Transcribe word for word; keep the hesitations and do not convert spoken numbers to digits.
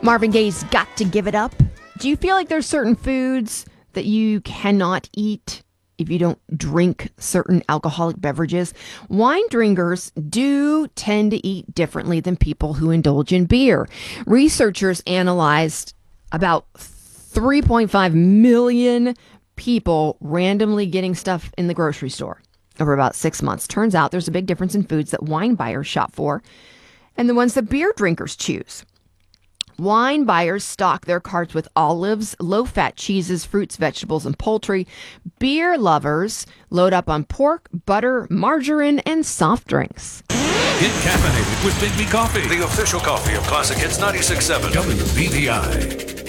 Marvin Gaye's Got to Give It Up. Do you feel like there's certain foods that you cannot eat if you don't drink certain alcoholic beverages? Wine drinkers do tend to eat differently than people who indulge in beer. Researchers analyzed about three point five million people randomly getting stuff in the grocery store over about six months. Turns out there's a big difference in foods that wine buyers shop for and the ones that beer drinkers choose. Wine buyers stock their carts with olives, low-fat cheeses, fruits, vegetables, and poultry. Beer lovers load up on pork, butter, margarine, and soft drinks. Get caffeinated with Big B Coffee, the official coffee of Classic Hits ninety-six point seven W B V I.